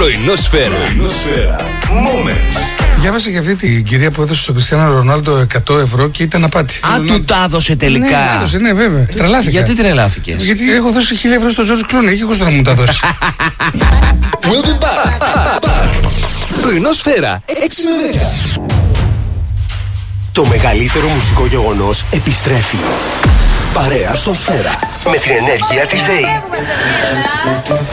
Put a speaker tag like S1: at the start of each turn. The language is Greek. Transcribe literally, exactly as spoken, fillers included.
S1: Πρωινόσφαιρα. Moments.
S2: Διάβασα για αυτή την κυρία που έδωσε στον Κριστιάνο Ρονάλντο εκατό ευρώ και ήταν απάτη.
S3: Α, του τα έδωσε τελικά.
S2: Ναι, έδωσε, ναι, βέβαια. Τρελάθηκα.
S3: Γιατί τρελάθηκες?
S2: Γιατί έχω δώσει χίλια ευρώ στον Τζορτζ Κλούνι και εγώ να μου τα δώσει.
S1: We'll be back. Πρωινόσφαιρα έξι με δέκα.
S4: Το μεγαλύτερο μουσικό γεγονός επιστρέφει. Παρέα στον Σφαίρα. Με την ενέργεια της ΔΕΗ.